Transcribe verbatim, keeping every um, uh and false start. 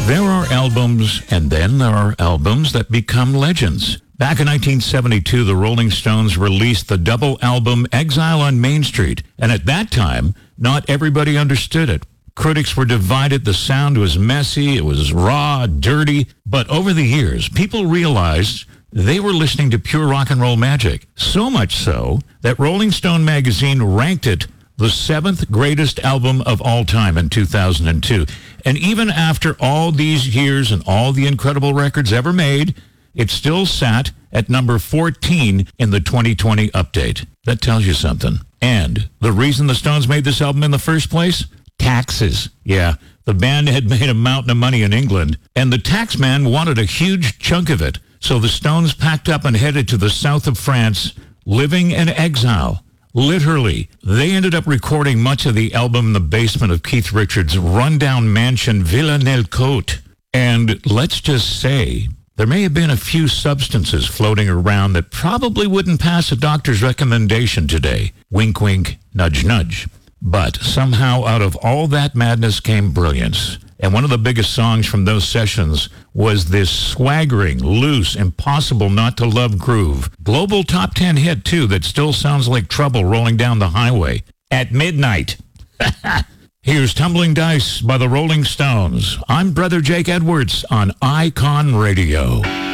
There are albums, and then there are albums that become legends. Back in nineteen seventy-two, the Rolling Stones released the double album Exile on Main Street, and at that time, not everybody understood it. Critics were divided, the sound was messy, it was raw, dirty, but over the years, people realized they were listening to pure rock and roll magic. So much so that Rolling Stone magazine ranked it the seventh greatest album of all time in two thousand two. And even after all these years and all the incredible records ever made, it still sat at number fourteen in the twenty twenty update. That tells you something. And the reason the Stones made this album in the first place? Taxes. Yeah, the band had made a mountain of money in England, and the tax man wanted a huge chunk of it. So the Stones packed up and headed to the south of France, living in exile. Literally, they ended up recording much of the album in the basement of Keith Richards' rundown mansion Villeneuve-Côte. And let's just say, there may have been a few substances floating around that probably wouldn't pass a doctor's recommendation today. Wink, wink, nudge, nudge. But somehow out of all that madness came brilliance. And one of the biggest songs from those sessions was this swaggering, loose, impossible not to love groove. Global top ten hit, too, that still sounds like trouble rolling down the highway. At midnight. Here's Tumbling Dice by the Rolling Stones. I'm Brother Jake Edwards on Icon Radio.